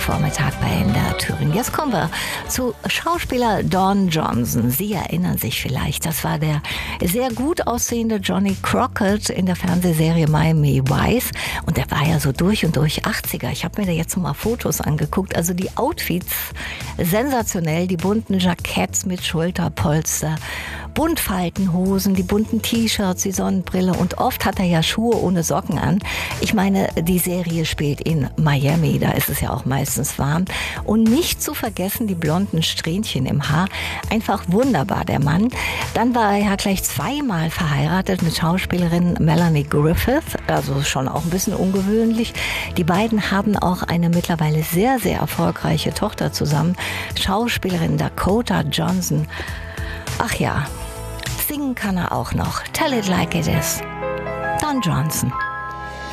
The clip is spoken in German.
Vormittag bei NDR Thüringen. Jetzt kommen wir zu Schauspieler Don Johnson. Sie erinnern sich vielleicht, das war der sehr gut aussehende Johnny Crockett in der Fernsehserie Miami Vice. Und der war ja so durch und durch 80er. Ich habe mir da jetzt mal Fotos angeguckt. Also die Outfits sensationell, die bunten Jacketts mit Schulterpolster, Buntfaltenhosen, die bunten T-Shirts, die Sonnenbrille und oft hat er ja Schuhe ohne Socken an. Ich meine, die Serie spielt in Miami, da ist es ja auch meistens warm. Und nicht zu vergessen die blonden Strähnchen im Haar. Einfach wunderbar, der Mann. Dann war er ja gleich zweimal verheiratet mit Schauspielerin Melanie Griffith, also schon auch ein bisschen ungewöhnlich. Die beiden haben auch eine mittlerweile sehr, sehr erfolgreiche Tochter zusammen, Schauspielerin Dakota Johnson. Ach ja, singen kann er auch noch. Tell it like it is. Don Johnson.